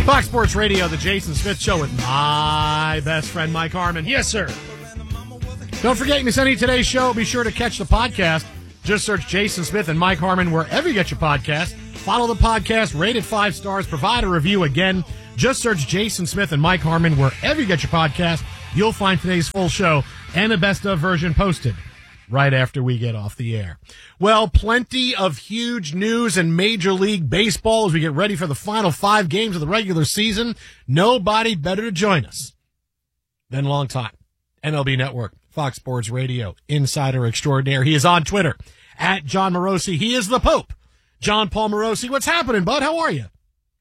Fox Sports Radio, the Jason Smith Show with my best friend, Mike Harmon. Yes, sir. Don't forget, you can send today's show. Be sure to catch the podcast. Just search Jason Smith and Mike Harmon wherever you get your podcast. Follow the podcast, rate it 5 stars, provide a review. Again, just search Jason Smith and Mike Harmon wherever you get your podcast. You'll find today's full show and a best of version posted right after we get off the air. Well, plenty of huge news in Major League Baseball as we get ready for the final 5 games of the regular season. Nobody better to join us than longtime MLB Network, Fox Sports Radio, insider extraordinaire. He is on Twitter, at John Morosi. He is the Pope. John Paul Morosi. What's happening, bud? How are you?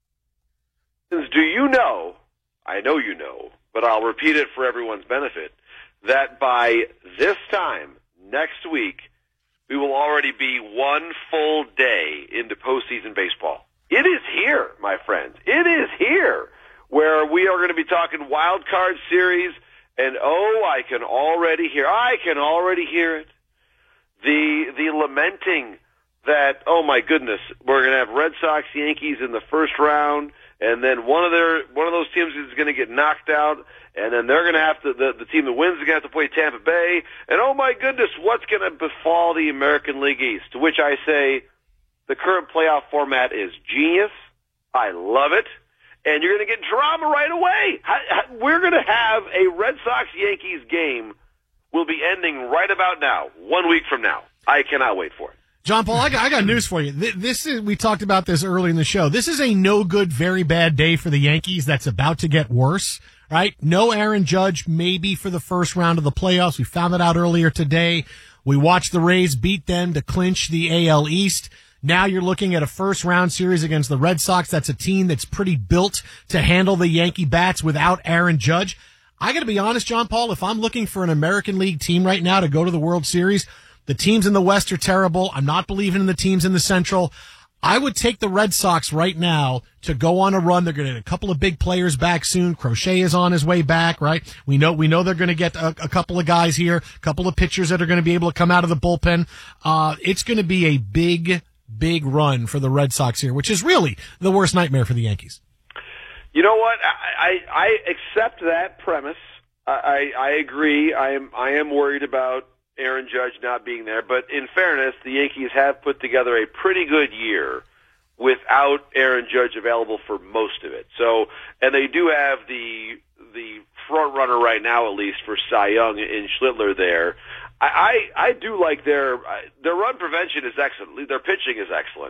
Do you know, I know you know, but I'll repeat it for everyone's benefit, that by this time next week, we will already be 1 full day into postseason baseball. It is here, my friends. It is here where we are going to be talking wild card series, and I can already hear it. The lamenting that, oh my goodness, we're going to have Red Sox, Yankees in the first round, and then one of those teams is going to get knocked out, and then they're going to have to, the team that wins is going to have to play Tampa Bay, and oh my goodness, what's going to befall the American League East? To which I say, the current playoff format is genius. I love it. And you're going to get drama right away. We're going to have a Red Sox-Yankees game will be ending right about now, 1 week from now. I cannot wait for it. John Paul, I got news for you. We talked about this early in the show. This is a no good, very bad day for the Yankees that's about to get worse, right? No Aaron Judge, maybe for the first round of the playoffs. We found that out earlier today. We watched the Rays beat them to clinch the AL East. Now you're looking at a first round series against the Red Sox. That's a team that's pretty built to handle the Yankee bats without Aaron Judge. I got to be honest, John Paul, if I'm looking for an American League team right now to go to the World Series, the teams in the West are terrible. I'm not believing in the teams in the Central. I would take the Red Sox right now to go on a run. They're going to get a couple of big players back soon. Crochet is on his way back, right? We know they're going to get a couple of guys here, a couple of pitchers that are going to be able to come out of the bullpen. It's going to be a big run for the Red Sox here, which is really the worst nightmare for the Yankees. You know what? I accept that premise. I agree. I am worried about Aaron Judge not being there, but in fairness, the Yankees have put together a pretty good year without Aaron Judge available for most of it. So, and they do have the front runner right now, at least for Cy Young in Schlittler there. I do like their run prevention is excellent. Their pitching is excellent.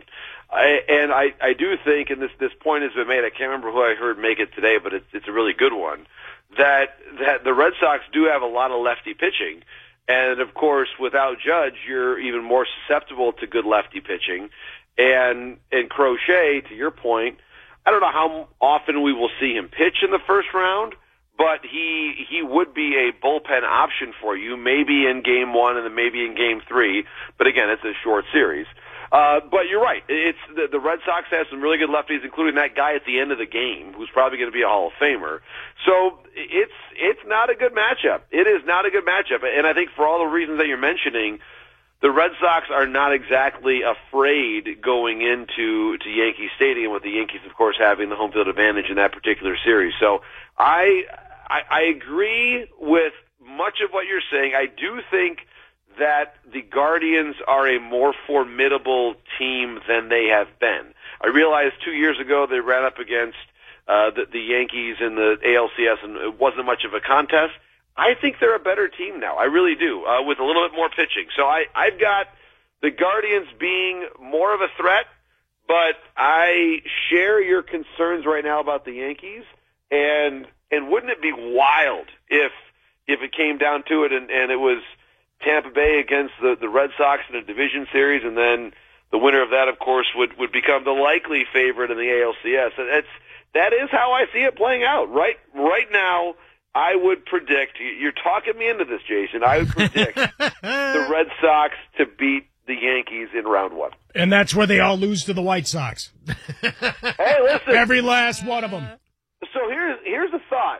I do think, and this point has been made, I can't remember who I heard make it today, but it's a really good one, that the Red Sox do have a lot of lefty pitching. And, of course, without Judge, you're even more susceptible to good lefty pitching. And Crochet, to your point, I don't know how often we will see him pitch in the first round, but he would be a bullpen option for you, maybe in Game 1 and then maybe in Game 3. But, again, it's a short series. But you're right. It's the Red Sox have some really good lefties, including that guy at the end of the game, who's probably going to be a Hall of Famer. So it's not a good matchup. It is not a good matchup, and I think for all the reasons that you're mentioning, the Red Sox are not exactly afraid going into Yankee Stadium, with the Yankees, of course, having the home field advantage in that particular series. So I agree with much of what you're saying. I do think that the Guardians are a more formidable team than they have been. I realized 2 years ago they ran up against the Yankees in the ALCS, and it wasn't much of a contest. I think they're a better team now. I really do, with a little bit more pitching. So I've got the Guardians being more of a threat, but I share your concerns right now about the Yankees, and wouldn't it be wild if it came down to it and it was Tampa Bay against the Red Sox in a division series, and then the winner of that, of course, would become the likely favorite in the ALCS. That is how I see it playing out. Right now, I would predict, you're talking me into this, Jason, I would predict the Red Sox to beat the Yankees in round 1. And that's where they all lose to the White Sox. Hey, listen. Every last one of them. So here's a thought.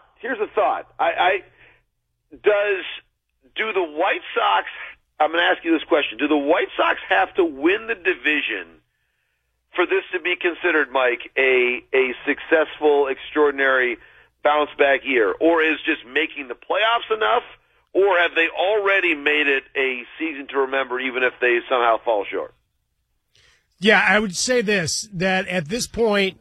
Do the White Sox, I'm going to ask you this question, do the White Sox have to win the division for this to be considered, Mike, a successful, extraordinary bounce-back year? Or is just making the playoffs enough? Or have they already made it a season to remember, even if they somehow fall short? Yeah, I would say this, that at this point,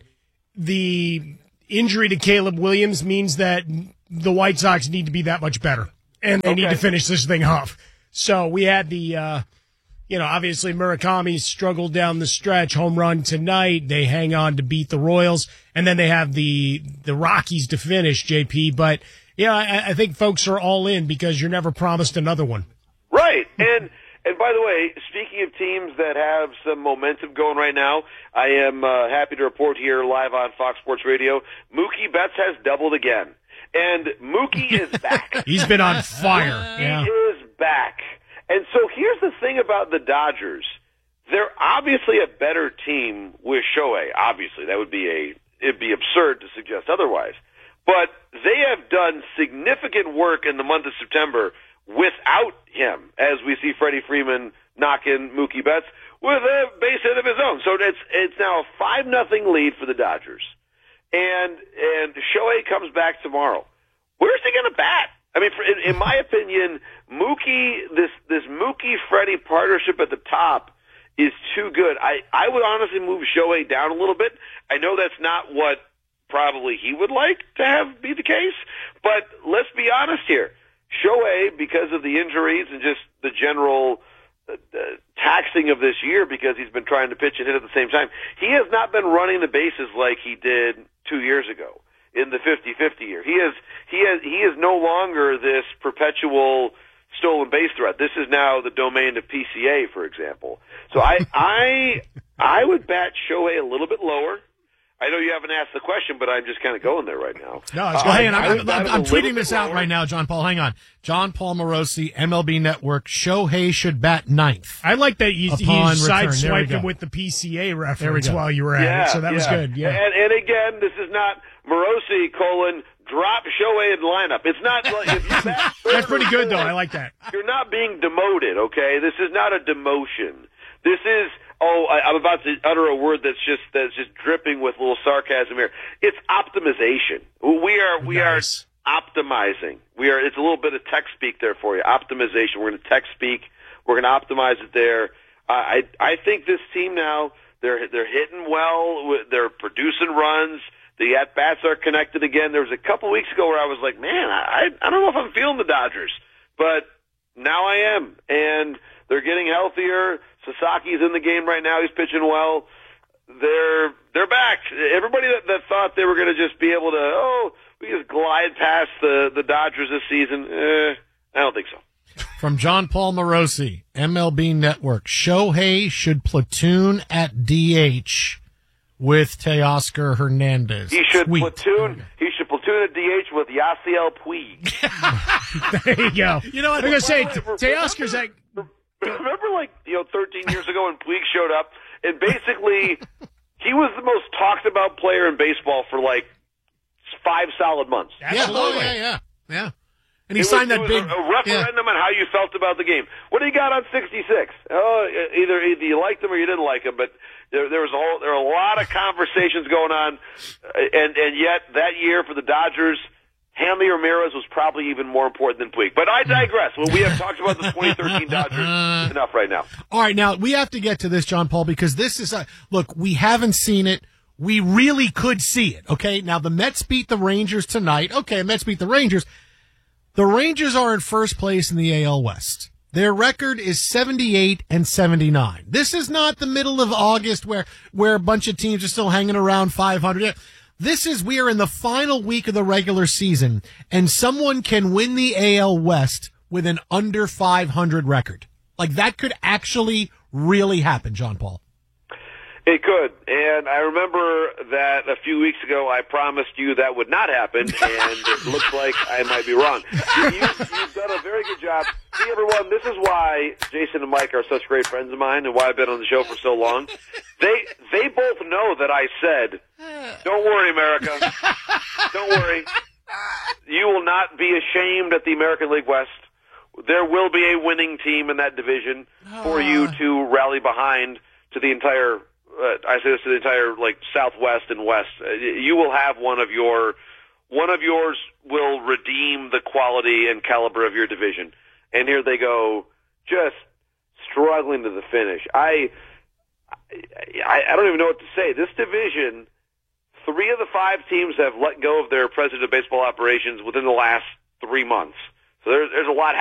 the injury to Caleb Williams means that the White Sox need to be that much better, and they need to finish this thing off. So we had the, obviously Murakami struggled down the stretch, home run tonight. They hang on to beat the Royals, and then they have the Rockies to finish, JP. But, yeah, I think folks are all in because you're never promised another one. Right, And by the way, speaking of teams that have some momentum going right now, I am happy to report here live on Fox Sports Radio, Mookie Betts has doubled again. And Mookie is back. He's been on fire. He is back. And so here's the thing about the Dodgers. They're obviously a better team with Shohei. Obviously, it'd be absurd to suggest otherwise. But they have done significant work in the month of September without him, as we see Freddie Freeman knocking Mookie Betts with a base hit of his own. So it's now a 5-0 lead for the Dodgers. And Shohei comes back tomorrow. Where's he going to bat? I mean, in my opinion, this Mookie-Freddie partnership at the top is too good. I would honestly move Shohei down a little bit. I know that's not what probably he would like to have be the case, but let's be honest here. Shohei, because of the injuries and just the general taxing of this year because he's been trying to pitch and hit at the same time, he has not been running the bases like he did 2 years ago in the 50-50 year. He is no longer this perpetual stolen base threat. This is now the domain of PCA, for example. So I would bat Shohei a little bit lower. I know you haven't asked the question, but I'm just kind of going there right now. No, hang on. I'm tweeting this out right now, John Paul. Hang on. John Paul Morosi, MLB Network. Shohei should bat 9th. I like that you sideswiped him with the PCA reference while you were at it, so that was good. Yeah. And again, this is not Morosi, drop Shohei in the lineup. It's not like if you bat That's pretty good, though. I like that. You're not being demoted, okay? This is not a demotion. This is... I'm about to utter a word that's just dripping with a little sarcasm here. It's optimization. We are optimizing. It's a little bit of tech speak there for you. Optimization. We're going to tech speak. We're going to optimize it there. I think this team now they're hitting well. They're producing runs. The at bats are connected again. There was a couple weeks ago where I was like, man, I don't know if I'm feeling the Dodgers, but now I am, and they're getting healthier. Sasaki's in the game right now. He's pitching well. They're back. Everybody that thought they were going to just be able to, we just glide past the Dodgers this season, I don't think so. From John Paul Morosi, MLB Network, Shohei should platoon at DH with Teoscar Hernandez. He should platoon at DH with Yasiel Puig. There you go. You know what? I'm going to say, Teoscar's like... Remember, 13 years ago when Puig showed up, and basically he was the most talked about player in baseball for 5 solid months. Absolutely. Yeah. And he signed that big a referendum on how you felt about the game. What do you got on 66? Either you liked him or you didn't like him, but there were a lot of conversations going on, and yet that year for the Dodgers, Hanley Ramirez was probably even more important than Puig. But I digress. Well, we have talked about the 2013 Dodgers enough right now. All right, now we have to get to this, John Paul, because this is look, we haven't seen it. We really could see it, okay? Now, the Mets beat the Rangers tonight. Okay, Mets beat the Rangers. The Rangers are in first place in the AL West. Their record is 78-79. This is not the middle of August where a bunch of teams are still hanging around 500. We are in the final week of the regular season, and someone can win the AL West with an under 500 record. That could actually really happen, John Paul. It could, and I remember that a few weeks ago I promised you that would not happen, and it looks like I might be wrong. You've done a very good job. See, everyone, this is why Jason and Mike are such great friends of mine and why I've been on the show for so long. They both know that I said, don't worry, America. Don't worry. You will not be ashamed at the American League West. There will be a winning team in that division for you to rally behind to the entire I say this to the entire Southwest and West. You will have one of yours will redeem the quality and caliber of your division, and here they go, just struggling to the finish. I don't even know what to say. This division, 3 of the 5 teams have let go of their president of baseball operations within the last 3 months. So there's a lot